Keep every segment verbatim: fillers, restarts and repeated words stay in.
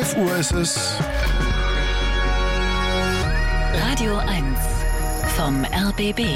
elf Uhr ist es. Radio eins vom R B B.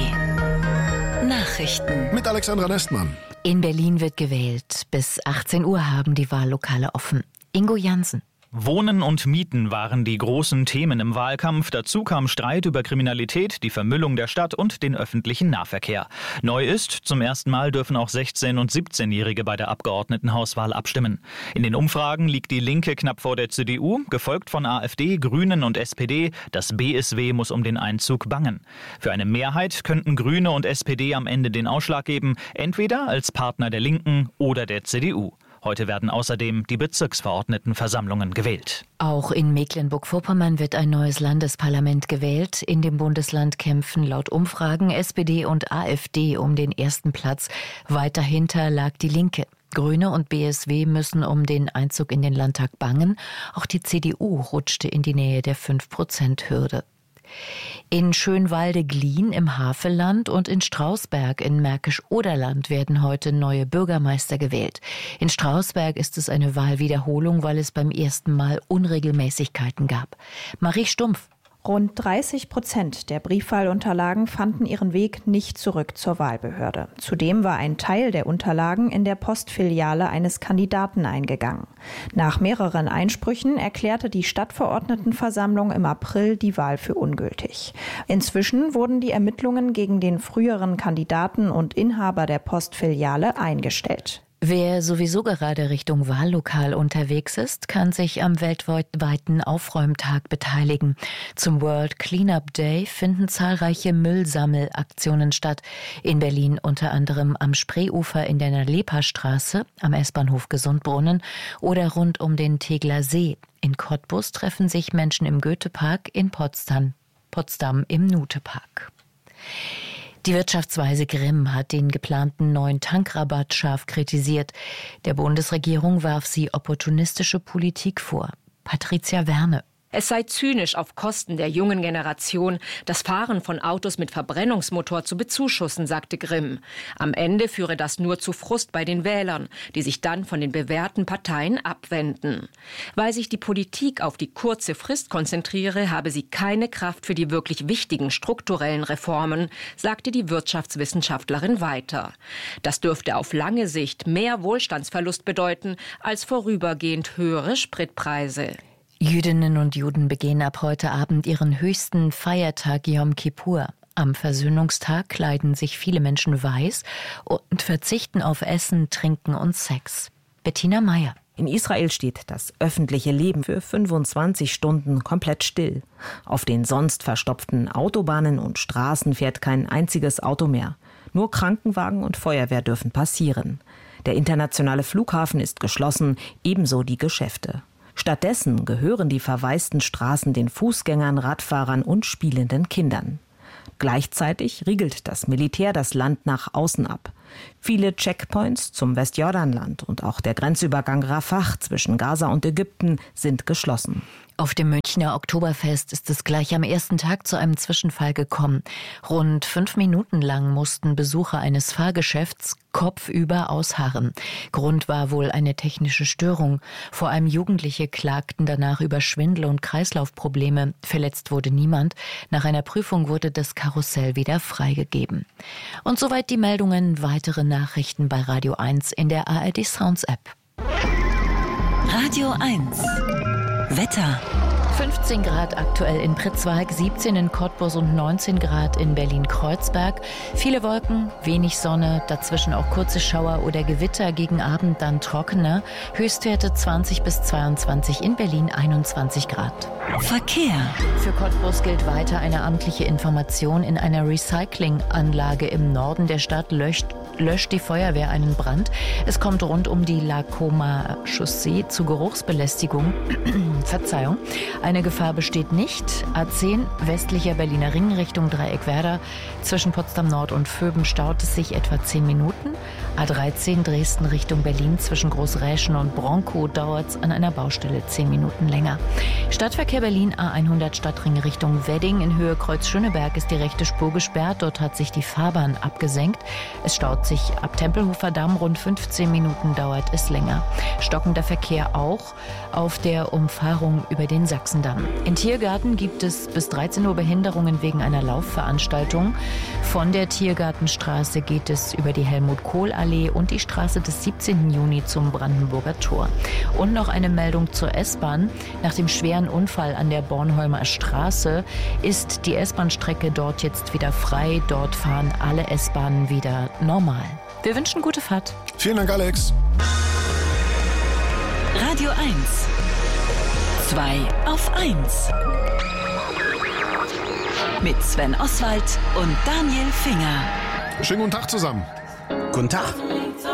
Nachrichten mit Alexandra Nestmann. In Berlin wird gewählt. Bis achtzehn Uhr haben die Wahllokale offen. Ingo Jansen. Wohnen und Mieten waren die großen Themen im Wahlkampf. Dazu kam Streit über Kriminalität, die Vermüllung der Stadt und den öffentlichen Nahverkehr. Neu ist, zum ersten Mal dürfen auch sechzehn- und siebzehnjährige bei der Abgeordnetenhauswahl abstimmen. In den Umfragen liegt die Linke knapp vor der C D U, gefolgt von AfD, Grünen und S P D. Das B S W muss um den Einzug bangen. Für eine Mehrheit könnten Grüne und S P D am Ende den Ausschlag geben, entweder als Partner der Linken oder der C D U. Heute werden außerdem die Bezirksverordnetenversammlungen gewählt. Auch in Mecklenburg-Vorpommern wird ein neues Landesparlament gewählt. In dem Bundesland kämpfen laut Umfragen S P D und AfD um den ersten Platz. Weit dahinter lag die Linke. Grüne und B S W müssen um den Einzug in den Landtag bangen. Auch die C D U rutschte in die Nähe der fünf Prozent Hürde. In Schönwalde-Glien im Havelland und in Strausberg in Märkisch-Oderland werden heute neue Bürgermeister gewählt. In Strausberg ist es eine Wahlwiederholung, weil es beim ersten Mal Unregelmäßigkeiten gab. Marie Stumpf. Rund dreißig Prozent der Briefwahlunterlagen fanden ihren Weg nicht zurück zur Wahlbehörde. Zudem war ein Teil der Unterlagen in der Postfiliale eines Kandidaten eingegangen. Nach mehreren Einsprüchen erklärte die Stadtverordnetenversammlung im April die Wahl für ungültig. Inzwischen wurden die Ermittlungen gegen den früheren Kandidaten und Inhaber der Postfiliale eingestellt. Wer sowieso gerade Richtung Wahllokal unterwegs ist, kann sich am weltweiten Aufräumtag beteiligen. Zum World Cleanup Day finden zahlreiche Müllsammelaktionen statt. In Berlin unter anderem am Spreeufer in der Nalepa-Straße, am S-Bahnhof Gesundbrunnen oder rund um den Tegler See. In Cottbus treffen sich Menschen im Goethepark, in Potsdam, Potsdam im Nutepark. Die Wirtschaftsweise Grimm hat den geplanten neuen Tankrabatt scharf kritisiert. Der Bundesregierung warf sie opportunistische Politik vor. Patricia Werne. Es sei zynisch, auf Kosten der jungen Generation das Fahren von Autos mit Verbrennungsmotor zu bezuschussen, sagte Grimm. Am Ende führe das nur zu Frust bei den Wählern, die sich dann von den bewährten Parteien abwenden. Weil sich die Politik auf die kurze Frist konzentriere, habe sie keine Kraft für die wirklich wichtigen strukturellen Reformen, sagte die Wirtschaftswissenschaftlerin weiter. Das dürfte auf lange Sicht mehr Wohlstandsverlust bedeuten als vorübergehend höhere Spritpreise. Jüdinnen und Juden begehen ab heute Abend ihren höchsten Feiertag Yom Kippur. Am Versöhnungstag kleiden sich viele Menschen weiß und verzichten auf Essen, Trinken und Sex. Bettina Meyer. In Israel steht das öffentliche Leben für fünfundzwanzig Stunden komplett still. Auf den sonst verstopften Autobahnen und Straßen fährt kein einziges Auto mehr. Nur Krankenwagen und Feuerwehr dürfen passieren. Der internationale Flughafen ist geschlossen, ebenso die Geschäfte. Stattdessen gehören die verwaisten Straßen den Fußgängern, Radfahrern und spielenden Kindern. Gleichzeitig riegelt das Militär das Land nach außen ab. Viele Checkpoints zum Westjordanland und auch der Grenzübergang Rafah zwischen Gaza und Ägypten sind geschlossen. Auf dem Münchner Oktoberfest ist es gleich am ersten Tag zu einem Zwischenfall gekommen. Rund fünf Minuten lang mussten Besucher eines Fahrgeschäfts kopfüber ausharren. Grund war wohl eine technische Störung. Vor allem Jugendliche klagten danach über Schwindel und Kreislaufprobleme. Verletzt wurde niemand. Nach einer Prüfung wurde das Karussell wieder freigegeben. Und soweit die Meldungen. Weitere Nachrichten bei Radio eins in der A R D Sounds App. Radio eins Wetter. fünfzehn Grad aktuell in Pritzwalk, siebzehn in Cottbus und neunzehn Grad in Berlin-Kreuzberg. Viele Wolken, wenig Sonne, dazwischen auch kurze Schauer oder Gewitter, gegen Abend dann trockener. Höchstwerte zwanzig bis zweiundzwanzig, in Berlin einundzwanzig Grad. Verkehr. Für Cottbus gilt weiter eine amtliche Information. In einer Recyclinganlage im Norden der Stadt löscht, löscht die Feuerwehr einen Brand. Es kommt rund um die Lacoma Chaussee zu Geruchsbelästigung. Verzeihung. Eine Gefahr besteht nicht. A zehn, westlicher Berliner Ring Richtung Dreieckwerder. Zwischen Potsdam Nord und Vöben staut es sich etwa zehn Minuten. A dreizehn, Dresden Richtung Berlin. Zwischen Großräschen und Bronkow dauert es an einer Baustelle zehn Minuten länger. Stadtverkehr Berlin A hundert Stadtring Richtung Wedding. In Höhe Kreuz Schöneberg ist die rechte Spur gesperrt. Dort hat sich die Fahrbahn abgesenkt. Es staut sich Leipzig ab Tempelhofer Damm rund fünfzehn Minuten dauert es länger. Stockender Verkehr auch auf der Umfahrung über den Sachsendamm. In Tiergarten gibt es bis dreizehn Uhr Behinderungen wegen einer Laufveranstaltung. Von der Tiergartenstraße geht es über die Helmut-Kohl-Allee und die Straße des siebzehnten Juni zum Brandenburger Tor. Und noch eine Meldung zur S-Bahn. Nach dem schweren Unfall an der Bornholmer Straße ist die S-Bahn-Strecke dort jetzt wieder frei. Dort fahren alle S-Bahnen wieder normal. Wir wünschen gute Fahrt. Vielen Dank, Alex. Radio eins. zwei auf eins. Mit Sven Oswald und Daniel Finger. Schönen guten Tag zusammen. Guten Tag.